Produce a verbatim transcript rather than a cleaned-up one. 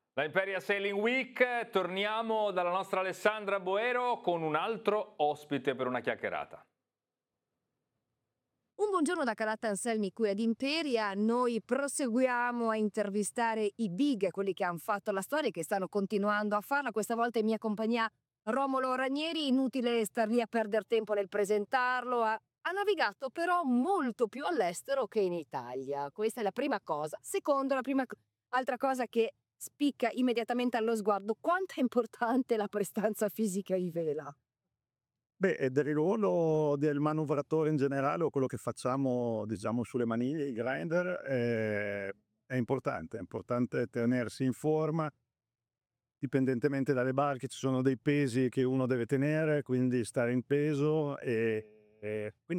Da Imperia Sailing Week torniamo dalla nostra Alessandra Boero con un altro ospite per una chiacchierata. Un buongiorno da Calatta Anselmi qui ad Imperia, noi proseguiamo a intervistare i big, quelli che han fatto la storia e che stanno continuando a farla, questa volta in mia compagnia Romolo Ranieri, inutile star lì a perder tempo nel presentarlo, ha ha navigato però molto più all'estero che in Italia, questa è la prima cosa. Secondo, la prima c altra cosa che spicca immediatamente allo sguardo, quanto è importante la prestanza fisica in vela. Beh, e del ruolo del manovratore in generale o quello che facciamo, diciamo, sulle maniglie, i grinder, ehm, è importante, è importante tenersi in forma. Dipendentemente dalle barche ci sono dei pesi che uno deve tenere, quindi stare in peso, e e quin